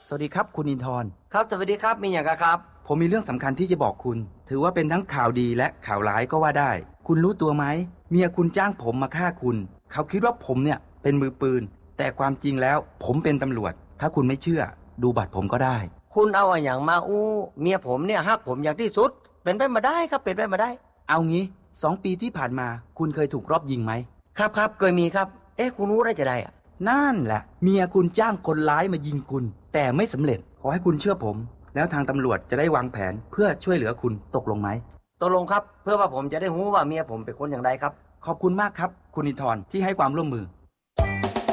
สวัสดีครับคุณอินทร์ครับสวัสดีครับมีอย่างครับผมมีเรื่องสำคัญที่จะบอกคุณถือว่าเป็นทั้งข่าวดีและข่าวร้ายก็ว่าได้คุณรู้ตัวไหมเมียคุณจ้างผมมาฆ่าคุณเขาคิดว่าผมเนี่ยเป็นมือปืนแต่ความจริงแล้วผมเป็นตำรวจถ้าคุณไม่เชื่อดูบัตรผมก็ได้คุณเอาอย่างมาเมียผมเนี่ยฮักผมอย่างที่สุดเป็นไปมาได้ครับเป็นไปมาได้เอางี้2 ปีที่ผ่านมาคุณเคยถูกรอบยิงไหมครับเคยมีครับคุณรู้ได้จะได้นั่นแหละเมียคุณจ้างคนร้ายมายิงคุณแต่ไม่สำเร็จขอให้คุณเชื่อผมแล้วทางตำรวจจะได้วางแผนเพื่อช่วยเหลือคุณตกลงไหมตกลงครับเพื่อว่าผมจะได้รู้ว่าเมียผมเป็นคนอย่างไรครับขอบคุณมากครับคุณอินทร์ที่ให้ความร่วมมือ